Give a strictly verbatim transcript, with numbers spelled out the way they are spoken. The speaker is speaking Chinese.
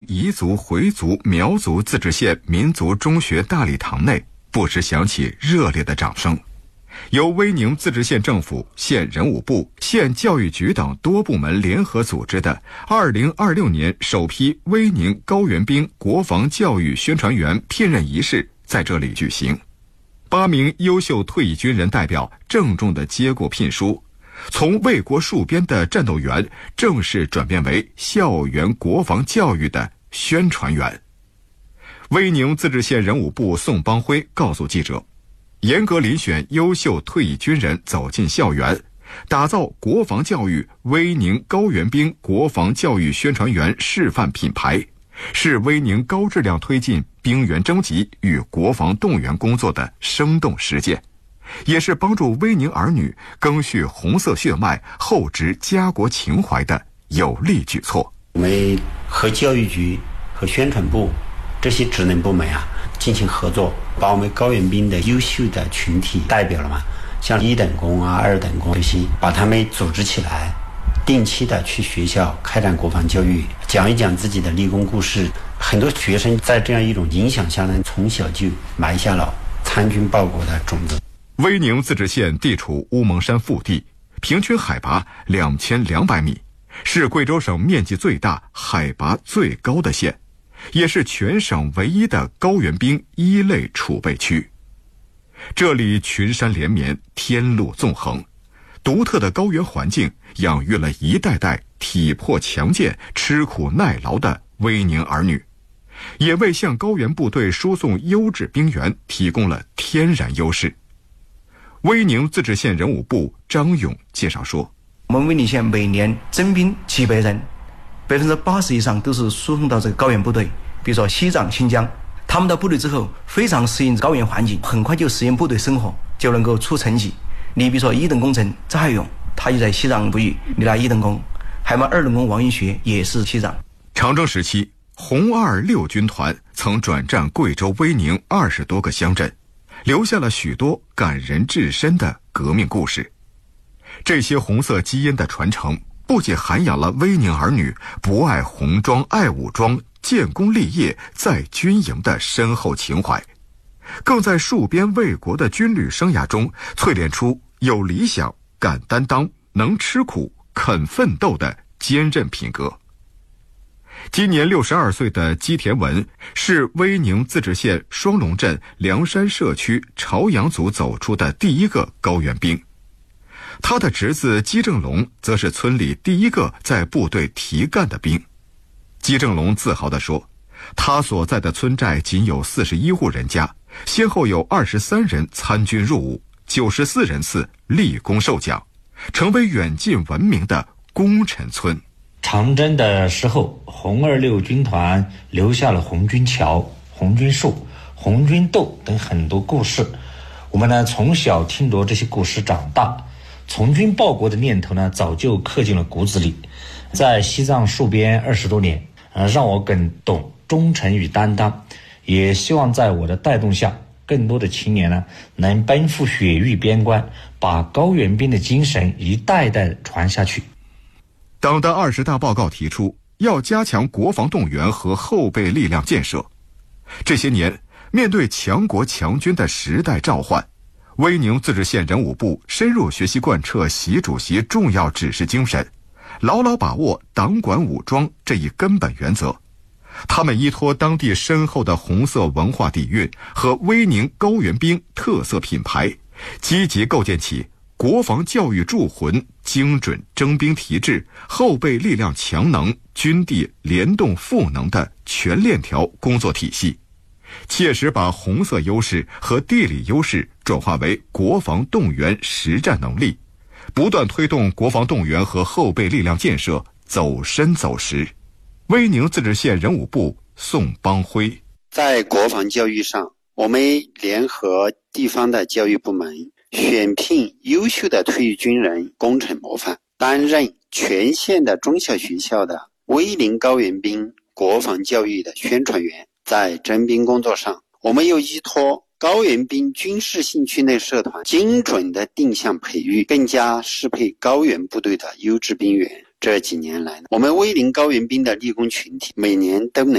彝族、回族、苗族自治县民族中学大礼堂内，不时响起热烈的掌声。由威宁自治县政府、县人武部、县教育局等多部门联合组织的二零二六年首批威宁高原兵国防教育宣传员聘任仪式在这里举行。八名优秀退役军人代表郑重地接过聘书，从为国戍边的战斗员正式转变为校园国防教育的宣传员。威宁自治县人武部宋邦辉告诉记者，严格遴选优秀退役军人走进校园，打造国防教育威宁高原兵国防教育宣传员示范品牌，是威宁高质量推进兵员征集与国防动员工作的生动实践，也是帮助威宁儿女赓续红色血脉、厚植家国情怀的有力举措。 我们和教育局和宣传部这些职能部门啊进行合作，把我们高原兵的优秀的群体代表了嘛，像一等功啊、二等功这些，把他们组织起来，定期的去学校开展国防教育，讲一讲自己的立功故事。很多学生在这样一种影响下呢，从小就埋下了参军报国的种子。 威宁自治县地处乌蒙山腹地，平均海拔两千两百米，是贵州省面积最大、海拔最高的县，也是全省唯一的高原兵一类储备区。这里群山连绵，天路纵横，独特的高原环境养育了一代代体魄强健、吃苦耐劳的威宁儿女，也为向高原部队输送优质兵员提供了天然优势。威宁自治县人武部张勇介绍说， 我们威宁县每年征兵几百人，百分之八十以上都是输送到这个高原部队，比如说西藏、新疆，他们到部队之后非常适应高原环境，很快就适应部队生活，就能够出成绩。你比如说一等功臣张海勇，他就在西藏部役立了一等功，还有二等功王云学也是西藏。 长征时期，红二六军团曾转战贵州威宁二十多个乡镇，留下了许多感人至深的革命故事。这些红色基因的传承，不仅涵养了威宁儿女不爱红装、爱武装、建功立业、在军营的深厚情怀，更在戍边卫国的军旅生涯中淬炼出有理想、敢担当、能吃苦、肯奋斗的坚韧品格。今年六十二岁的姬田文是威宁自治县双龙镇梁山社区朝阳组走出的第一个高原兵，他的侄子姬正龙则是村里第一个在部队提干的兵。姬正龙自豪地说，他所在的村寨仅有四十一户人家，先后有二十三人参军入伍，九十四人次立功受奖，成为远近闻名的功臣村。 长征的时候，红二六军团留下了红军桥、红军树、红军斗等很多故事。我们呢从小听着这些故事长大，从军报国的念头呢早就刻进了骨子里。在西藏戍边二十多年，呃，让我更懂忠诚与担当。也希望在我的带动下，更多的青年呢能奔赴雪域边关，把高原兵的精神一代代传下去。 党的二十大报告提出，要加强国防动员和后备力量建设。这些年，面对强国强军的时代召唤，威宁自治县人武部深入学习贯彻习主席重要指示精神，牢牢把握党管武装这一根本原则。他们依托当地深厚的红色文化底蕴和威宁高原兵特色品牌，积极构建起国防教育铸魂、精准征兵提质、后备力量强能、军地联动赋能的全链条工作体系，切实把红色优势和地理优势转化为国防动员实战能力，不断推动国防动员和后备力量建设走深走实。威宁自治县人武部宋邦辉， 在国防教育上，我们联合地方的教育部门，选聘优秀的退役军人功臣模范，担任全县的中小学校的威宁高原兵国防教育的宣传员。在征兵工作上，我们又依托高原兵军事兴趣类社团，精准的定向培育更加适配高原部队的优质兵员。这几年来，我们威宁高原兵的立功群体每年都能